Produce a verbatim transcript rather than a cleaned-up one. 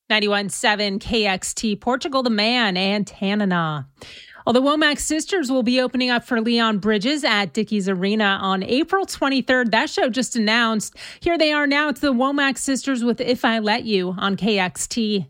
ninety-one point seven K X T, Portugal the Man and Tanana. Well, the Womack Sisters will be opening up for Leon Bridges at Dickies Arena on April twenty-third. That show just announced. Here they are now. It's the Womack Sisters with If I Let You on K X T.